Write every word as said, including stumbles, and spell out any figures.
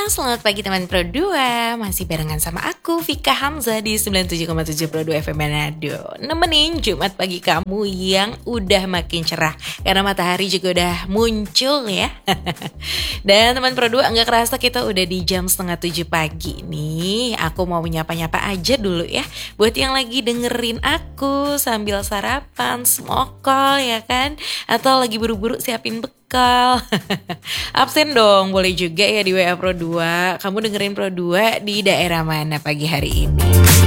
selamat pagi teman Pro dua. Masih barengan sama aku, Vika Hamzah di sembilan puluh tujuh koma tujuh Pro dua F M Manado. Nemenin Jumat pagi kamu yang udah makin cerah karena matahari juga udah muncul ya. Dan teman Pro dua, nggak kerasa kita udah di jam setengah tujuh pagi nih. Aku mau menyapa-nyapa aja dulu ya, buat yang lagi dengerin aku sambil sarapan, smoke call ya kan, atau lagi buru-buru siapin bekal. Absen dong, boleh juga ya di W A Pro dua. Kamu dengerin Pro dua di daerah mana pagi hari ini?